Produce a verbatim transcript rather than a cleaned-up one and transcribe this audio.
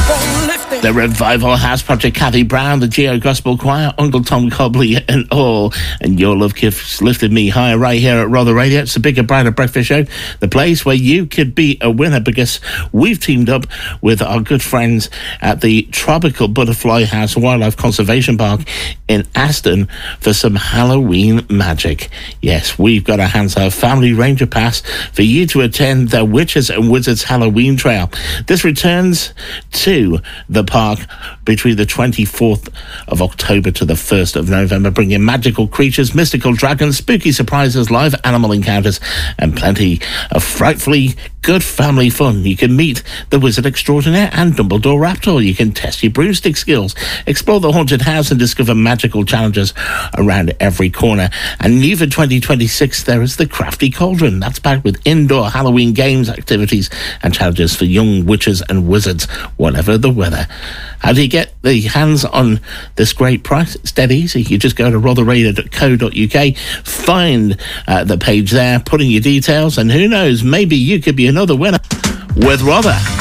The Revival House Project, Kathy Brown, the Geo Gospel Choir, Uncle Tom Cobley and all. And Your Love Gifts lifted me higher right here at Rother Radio. It's the Bigger, Brighter Breakfast Show, the place where you could be a winner, because we've teamed up with our good friends at the Tropical Butterfly House Wildlife Conservation Park in Aston for some Halloween magic. Yes, we've got a Hansard Family Ranger Pass for you to attend the Witches and Wizards Halloween Trail. This returns to the park between the twenty-fourth of October to the first of November, bringing magical creatures, mystical dragons, spooky surprises, live animal encounters, and plenty of frightfully good family fun. You can meet the Wizard Extraordinaire and Dumbledore Raptor. You can test your broomstick skills, explore the haunted house, and discover magical challenges around every corner. And new for twenty twenty-six, there is the Crafty Cauldron. That's packed with indoor Halloween games, activities, and challenges for young witches and wizards, whatever the weather. How do you get the hands on this great price? It's dead easy. You just go to rother radio dot co dot uk, find uh, the page there, put in your details, and who knows, maybe you could be another winner with Rother.